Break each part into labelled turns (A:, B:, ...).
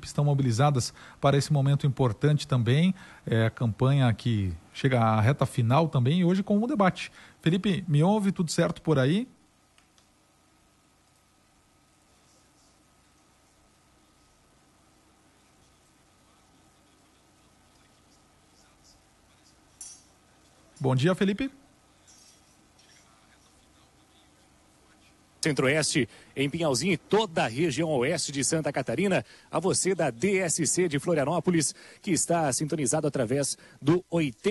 A: equipes estão mobilizadas para esse momento importante também, a campanha que chega à reta final também e hoje com um debate. Felipe, me ouve? Tudo certo por aí? Bom dia, Felipe.
B: Centro-Oeste, em Pinhalzinho e toda a região oeste de Santa Catarina, a você da DSC de Florianópolis, que está sintonizado através do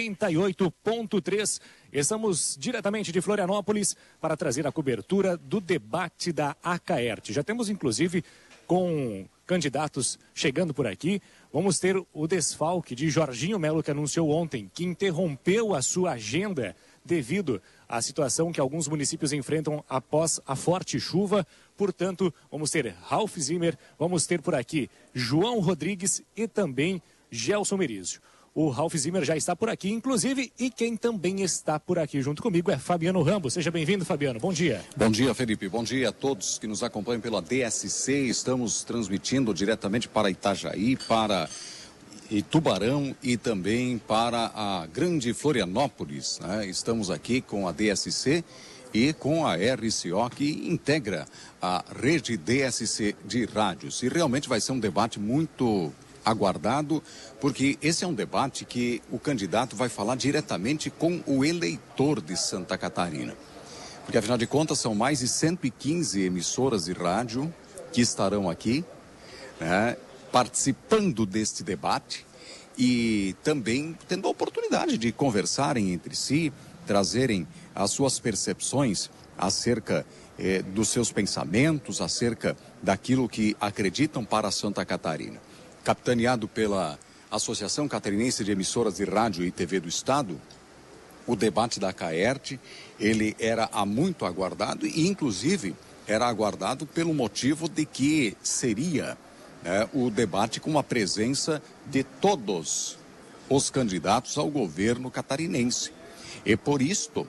B: 88.3. Estamos diretamente de Florianópolis para trazer a cobertura do debate da Acaerte. Já temos, inclusive, com candidatos chegando por aqui. Vamos ter o desfalque de Jorginho Melo, que anunciou ontem que interrompeu a sua agenda devido à situação que alguns municípios enfrentam após a forte chuva. Portanto, vamos ter Ralf Zimmer, vamos ter por aqui João Rodrigues e também Gelson Merizio. O Ralf Zimmer já está por aqui, inclusive, e quem também está por aqui junto comigo é Fabiano Rambo. Seja bem-vindo, Fabiano. Bom dia.
C: Bom dia, Felipe. Bom dia a todos que nos acompanham pela DSC. Estamos transmitindo diretamente para Itajaí, para Tubarão e também para a grande Florianópolis, né? Estamos aqui com a DSC e com a RCO, que integra a rede DSC de rádios. E realmente vai ser um debate muito aguardado, porque esse é um debate que o candidato vai falar diretamente com o eleitor de Santa Catarina. Porque, afinal de contas, são mais de 115 emissoras de rádio que estarão aqui, né, participando deste debate e também tendo a oportunidade de conversarem entre si, trazerem as suas percepções acerca dos seus pensamentos, acerca daquilo que acreditam para Santa Catarina. Capitaneado pela Associação Catarinense de Emissoras de Rádio e TV do Estado, o debate da Acaerte, ele era há muito aguardado e, inclusive, era aguardado pelo motivo de que seria o debate com a presença de todos os candidatos ao governo catarinense. E por isto,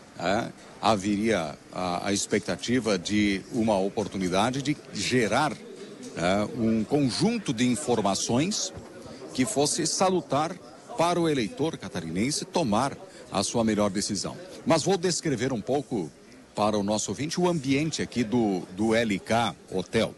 C: haveria a expectativa de uma oportunidade de gerar um conjunto de informações que fosse salutar para o eleitor catarinense tomar a sua melhor decisão. Mas vou descrever um pouco para o nosso ouvinte o ambiente aqui do LK Hotel.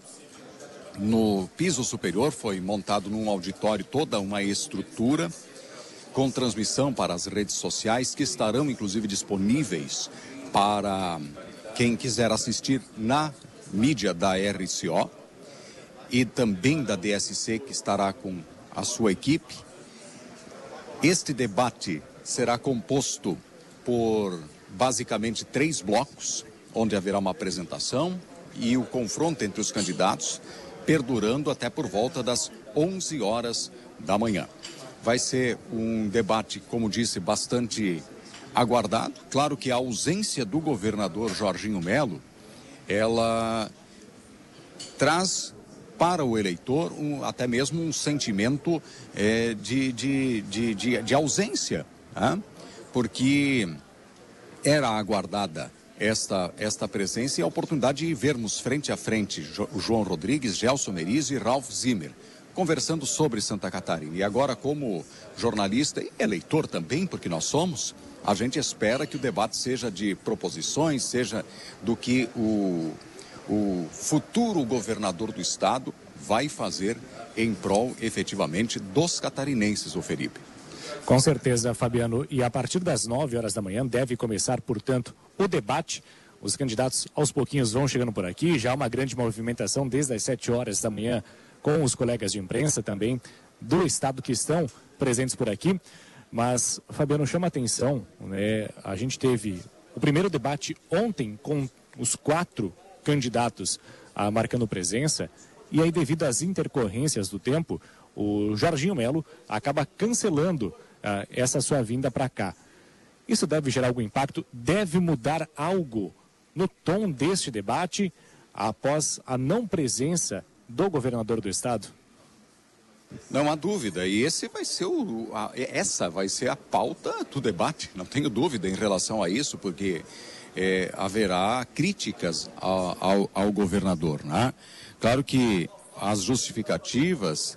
C: No piso superior foi montado num auditório toda uma estrutura com transmissão para as redes sociais que estarão inclusive disponíveis para quem quiser assistir na mídia da RCO e também da DSC, que estará com a sua equipe. Este debate será composto por basicamente 3 blocos, onde haverá uma apresentação e o confronto entre os candidatos, perdurando até por volta das 11 horas da manhã. Vai ser um debate, como disse, bastante aguardado. Claro que a ausência do governador Jorginho Melo, ela traz para o eleitor até mesmo um sentimento de ausência, né? Porque era aguardada esta presença e a oportunidade de vermos frente a frente o João Rodrigues, Gelson Merizio e Ralf Zimmer conversando sobre Santa Catarina. E agora, como jornalista e eleitor também, porque nós somos, a gente espera que o debate seja de proposições, seja do que o futuro governador do estado vai fazer em prol, efetivamente, dos catarinenses, o Felipe.
B: Com certeza, Fabiano. E a partir das 9 horas da manhã deve começar, portanto, o debate. Os candidatos aos pouquinhos vão chegando por aqui. Já há uma grande movimentação desde as 7 horas da manhã com os colegas de imprensa também do estado que estão presentes por aqui. Mas, Fabiano, chama a atenção, né? A gente teve o primeiro debate ontem com os 4 candidatos marcando presença, e aí, devido às intercorrências do tempo, o Jorginho Melo acaba cancelando essa sua vinda para cá. Isso deve gerar algum impacto? Deve mudar algo no tom deste debate após a não presença do governador do estado?
C: Não há dúvida, e essa vai ser a pauta do debate, não tenho dúvida em relação a isso, porque haverá críticas ao governador, né? Claro que as justificativas